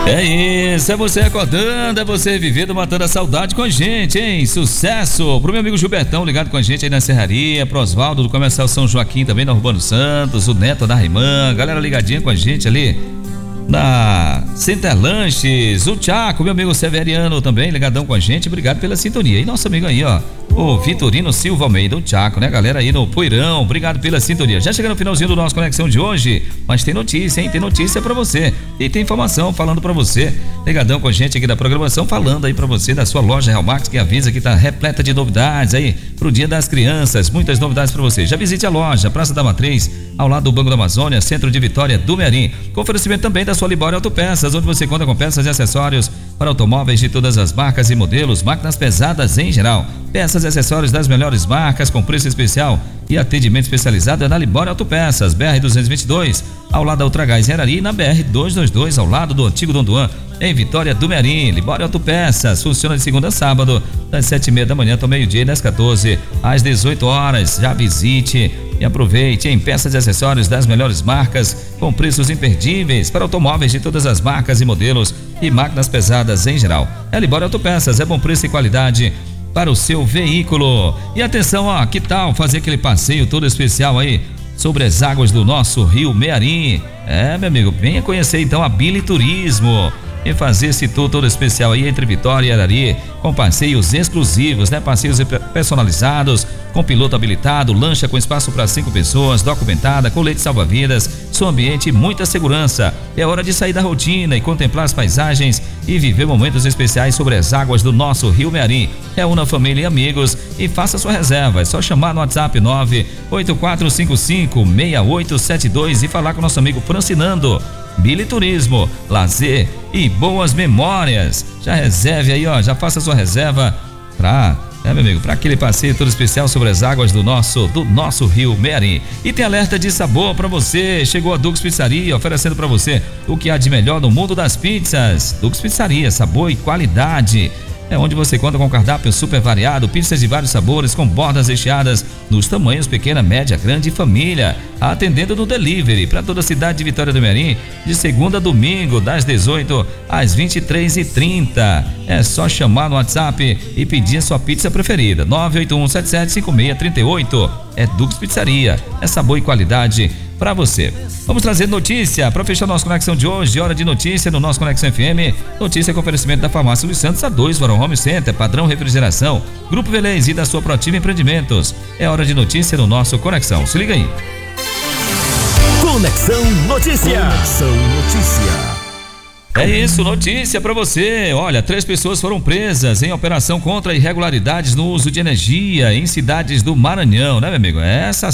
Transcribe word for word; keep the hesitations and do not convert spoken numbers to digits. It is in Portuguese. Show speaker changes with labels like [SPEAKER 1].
[SPEAKER 1] É isso, é você acordando, é você vivendo, matando a saudade com a gente, hein? Sucesso! Pro meu amigo Gilbertão ligado com a gente aí na Serraria, pro Osvaldo do Comercial São Joaquim também na Urbano Santos, o Neto da Raimã, galera ligadinha com a gente ali na Center Lanches, o Tchaco, meu amigo Severiano também ligadão com a gente, obrigado pela sintonia. E nosso amigo aí, ó, o Vitorino Silva Almeida, o Tchaco, né, galera aí no Poeirão, obrigado pela sintonia. Já chegando no finalzinho do nosso Conexão de hoje, mas tem notícia, hein, tem notícia pra você e tem informação falando pra você, ligadão com a gente aqui da programação, falando aí pra você da sua loja Real Max, que avisa que tá repleta de novidades aí pro Dia das Crianças, muitas novidades pra você. Já visite a loja, Praça da Matriz, ao lado do Banco da Amazônia, Centro de Vitória do Mearim, com oferecimento também da sua Libório Autopeças, onde você conta com peças e acessórios para automóveis de todas as marcas e modelos, máquinas pesadas em geral, peças e acessórios das melhores marcas com preço especial e atendimento especializado é na Libório Autopeças, B R duzentos e vinte e dois, ao lado da Ultragás Herari, e na B R duzentos e vinte e dois, ao lado do antigo Dom Duan, em Vitória do Mearim. Libório Autopeças funciona de segunda a sábado, das sete e meia da manhã até o meio-dia e das quatorze às dezoito horas. Já visite e aproveite em peças e acessórios das melhores marcas com preços imperdíveis para automóveis de todas as marcas e modelos e máquinas pesadas em geral. É Libório Autopeças, é bom preço e qualidade para o seu veículo. E atenção, ó, que tal fazer aquele passeio todo especial aí sobre as águas do nosso Rio Mearim? É, meu amigo, venha conhecer então a Billy Turismo e fazer esse tour todo especial aí entre Vitória e Arari, com passeios exclusivos, né? Passeios personalizados, com piloto habilitado, lancha com espaço para cinco pessoas, documentada, colete salva-vidas, som ambiente e muita segurança. É hora de sair da rotina e contemplar as paisagens e viver momentos especiais sobre as águas do nosso Rio Mearim. Reúna família e amigos e faça sua reserva. É só chamar no WhatsApp nove oito quatro cinco cinco seis oito sete dois e falar com nosso amigo Francinando. Billy Turismo, lazer e boas memórias. Já reserve aí, ó, já faça sua reserva pra, é, meu amigo, para aquele passeio todo especial sobre as águas do nosso do nosso Rio Mearim. E tem alerta de sabor para você. Chegou a Dux Pizzaria oferecendo para você o que há de melhor no mundo das pizzas. Dux Pizzaria, sabor e qualidade. É onde você conta com cardápio super variado, pizzas de vários sabores com bordas recheadas nos tamanhos pequena, média, grande e família. Atendendo no delivery para toda a cidade de Vitória do Mearim, de segunda a domingo, das dezoito às vinte e três e trinta. É só chamar no WhatsApp e pedir a sua pizza preferida. nove oito um sete sete cinco seis três oito. É Dux Pizzaria. É sabor e qualidade para você. Vamos trazer notícia para fechar nossa conexão de hoje. Hora de notícia no nosso Conexão F M. Notícia com oferecimento da Farmácia Luiz Santos, a dois, Varão Home Center, Padrão Refrigeração, Grupo Velez e da sua Proativa Empreendimentos. É hora de notícia no nosso Conexão. Se liga aí.
[SPEAKER 2] Conexão Notícia. Conexão Notícia.
[SPEAKER 1] É isso, notícia pra você. Olha, três pessoas foram presas em operação contra irregularidades no uso de energia em cidades do Maranhão, né, meu amigo? Essa